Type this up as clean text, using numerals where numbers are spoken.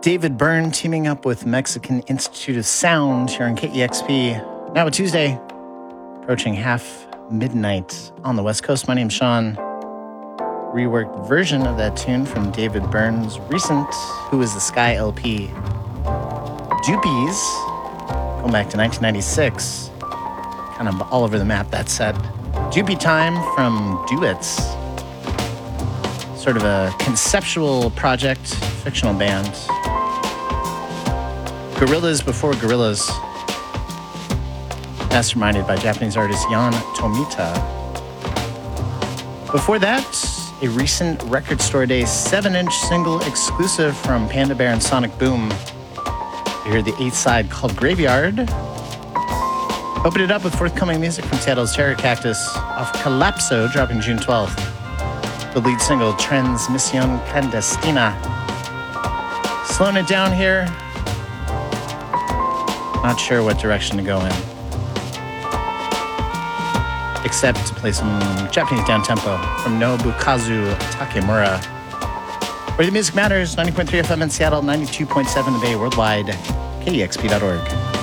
David Byrne teaming up with Mexican Institute of Sound here on KEXP. Now a Tuesday, approaching half midnight on the West Coast. My name's Sean. Reworked version of that tune from David Byrne's recent Who Is the Sky LP. Doopies, going back to 1996. Kind of all over the map, that set. Doopie Time from Duets. Sort of a conceptual project, fictional band. Gorillas before Gorillas. Masterminded by Japanese artist Jan Tomita. Before that, a recent Record Store Day 7-inch single exclusive from Panda Bear and Sonic Boom. You hear the 8th side called Graveyard. Opened it up with forthcoming music from Seattle's Terror Cactus off Collapso, dropping June 12th. The lead single, Transmisión Clandestina. Slowing it down here. Not sure what direction to go in. Except to play some Japanese down-tempo from Nobukazu Takemura. Where the music matters, 90.3 FM in Seattle, 92.7 The Bay, worldwide, KEXP.org.